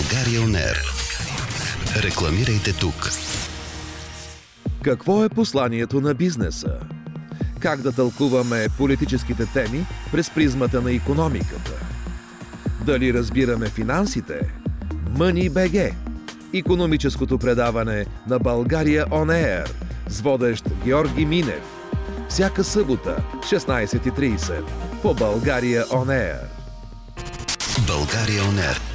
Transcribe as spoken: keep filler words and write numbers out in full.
България On Air. Рекламирайте тук. Какво е посланието на бизнеса? Как да тълкуваме политическите теми през призмата на икономиката? Дали разбираме финансите? Money.bg. Икономическото предаване на България On Air с водещ Георги Минев. Всяка събота, шестнайсет и трийсет по България On Air. България On Air.